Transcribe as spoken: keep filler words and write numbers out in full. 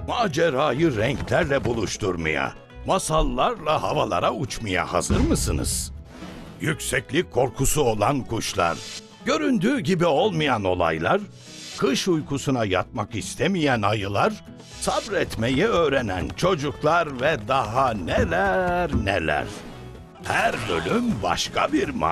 Macerayı renklerle buluşturmaya, masallarla havalara uçmaya hazır mısınız? Yükseklik korkusu olan kuşlar, göründüğü gibi olmayan olaylar, kış uykusuna yatmak istemeyen ayılar, sabretmeyi öğrenen çocuklar ve daha neler neler. Her bölüm başka bir